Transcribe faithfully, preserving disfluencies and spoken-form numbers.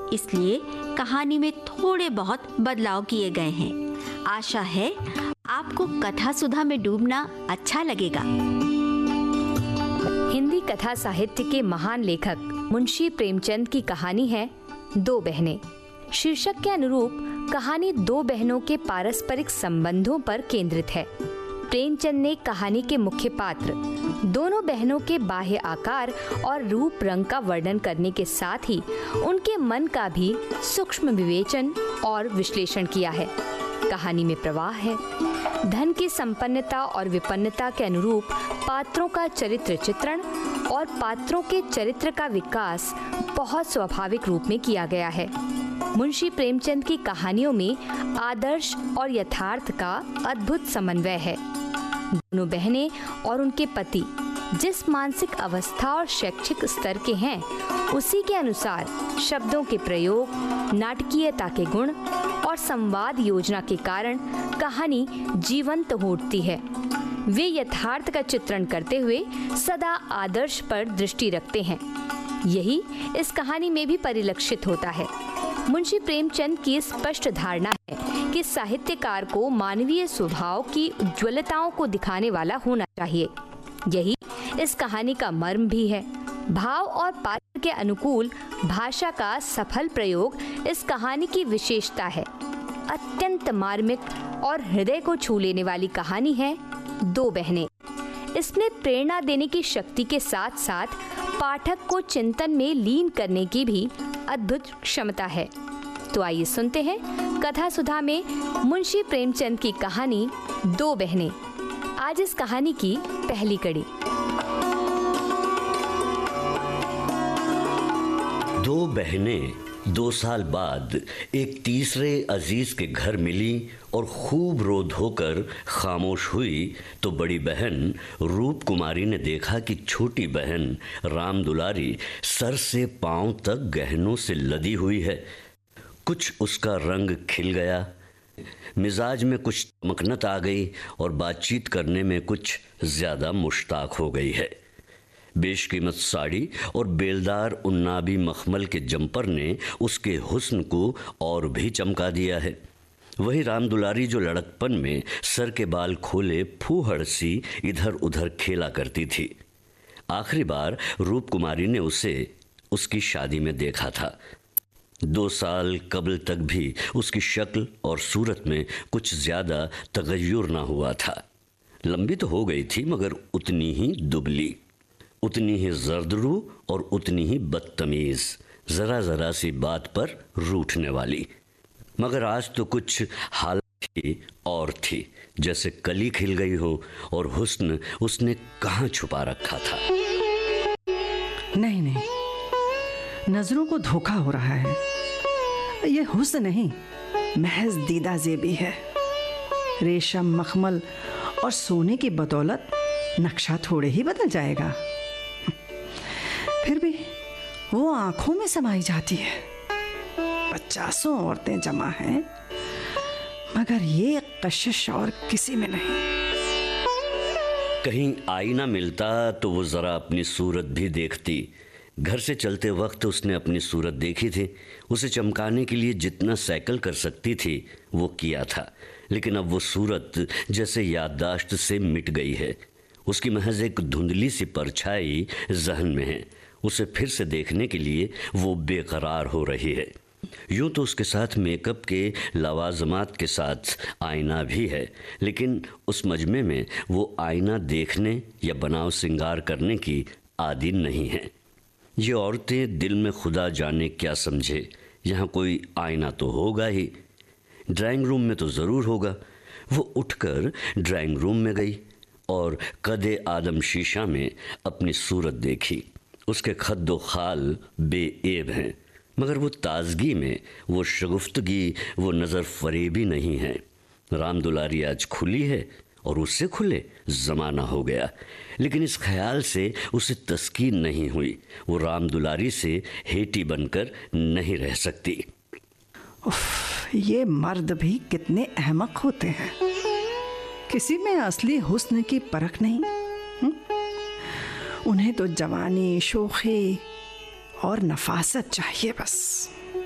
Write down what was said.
इसलिए कहानी में थोड़े बहुत बदलाव किए गए हैं। आशा है आपको कथा सुधा में डूबना अच्छा लगेगा। हिंदी कथा साहित्य के महान लेखक मुंशी प्रेमचंद की कहानी है दो बहनें। शीर्षक के अनुरूप कहानी दो बहनों के पारस्परिक संबंधों पर केंद्रित है। प्रेमचंद ने कहानी के मुख्य पात्र दोनों बहनों के बाह्य आकार और रूप रंग का वर्णन करने के साथ ही उनके मन का भी सूक्ष्म विवेचन और विश्लेषण किया है। कहानी में प्रवाह है। धन की संपन्नता और विपन्नता के अनुरूप पात्रों का चरित्र चित्रण और पात्रों के चरित्र का विकास बहुत स्वाभाविक रूप में किया गया है। मुंशी प्रेमचंद की कहानियों में आदर्श और यथार्थ का अद्भुत समन्वय है। दोनों बहनें और उनके पति जिस मानसिक अवस्था और शैक्षिक स्तर के हैं, उसी के अनुसार शब्दों के प्रयोग, नाटकीयता के गुण और संवाद योजना के कारण कहानी जीवंत हो उठती है। वे यथार्थ का चित्रण करते हुए सदा आदर्श पर दृष्टि रखते हैं। यही इस कहानी में भी परिलक्षित होता है। मुंशी प्रेमचंद की स्पष्ट धारणा है कि साहित्यकार को मानवीय स्वभाव की उज्ज्वलताओं को दिखाने वाला होना चाहिए। यही इस कहानी का मर्म भी है। भाव और पात्र के अनुकूल भाषा का सफल प्रयोग इस कहानी की विशेषता है। अत्यंत मार्मिक और हृदय को छू लेने वाली कहानी है दो बहनें। इसमें प्रेरणा देने की शक्ति के साथ साथ पाठक को चिंतन में लीन करने की भी अद्भुत क्षमता है। तो आइए सुनते हैं कथा सुधा में मुंशी प्रेमचंद की कहानी दो बहनें। आज इस कहानी की पहली कड़ी। दो बहनें दो साल बाद एक तीसरे अजीज के घर मिली और खूब रो धोकर खामोश हुई तो बड़ी बहन रूप कुमारी ने देखा कि छोटी बहन राम दुलारी सर से पांव तक गहनों से लदी हुई है। कुछ उसका रंग खिल गया, मिजाज में कुछ चमकनत आ गई और बातचीत करने में कुछ ज्यादा मुश्ताक हो गई है। बेशकीमत साड़ी और बेलदार उन्नाबी मखमल के जंपर ने उसके हुस्न को और भी चमका दिया है। वही राम दुलारी जो लड़कपन में सर के बाल खोले फूहड़ सी इधर उधर खेला करती थी। आखिरी बार रूप कुमारी ने उसे उसकी शादी में देखा था। दो साल कबल तक भी उसकी शक्ल और सूरत में कुछ ज्यादा तगय्युर ना हुआ था। लंबी तो हो गई थी मगर उतनी ही दुबली, उतनी ही जर्दरू और उतनी ही बदतमीज, जरा जरा सी बात पर रूठने वाली। मगर आज तो कुछ हालत ही और थी, जैसे कली खिल गई हो और हुस्न उसने कहाँ छुपा रखा था। नहीं नहीं, नजरों को धोखा हो रहा है। ये हुस्न नहीं, महज दीदा जेबी है। रेशम, मखमल और सोने की बदौलत नक्शा थोड़े ही बदल जाएगा। फिर भी वो आंखों में समाई जाती है। पचासों औरतें जमा हैं, मगर ये कशिश और किसी में नहीं। कहीं आईना मिलता तो वो जरा अपनी सूरत भी देखती। घर से चलते वक्त उसने अपनी सूरत देखी थी। उसे चमकाने के लिए जितना साइकिल कर सकती थी वो किया था, लेकिन अब वो सूरत जैसे याददाश्त से मिट गई है। उसकी महज एक धुंधली सी परछाई जहन में है। उसे फिर से देखने के लिए वो बेकरार हो रही है। यूँ तो उसके साथ मेकअप के लवाजमात के साथ आईना भी है, लेकिन उस मजमे में वो आईना देखने या बनाव सिंगार करने की आदी नहीं है। ये औरतें दिल में खुदा जाने क्या समझे। यहाँ कोई आईना तो होगा ही, ड्राइंग रूम में तो ज़रूर होगा। वो उठकर ड्राइंग रूम में गई और कदे आदम शीशा में अपनी सूरत देखी। उसके खद्दो खाल बेएब हैं, मगर वो ताजगी में, वो शगुफ्तगी, वो नज़र फरेबी नहीं है। राम दुलारी आज खुली है और उससे खुले ज़माना हो गया, लेकिन इस ख्याल से उसे तस्कीन नहीं हुई। वो राम दुलारी से हेटी बनकर नहीं रह सकती। उफ, ये मर्द भी कितने अहमक होते हैं। किसी में असली हुस्न की परख नहीं। हुँ? उन्हें तो जवानी, शोखी और नफासत चाहिए बस।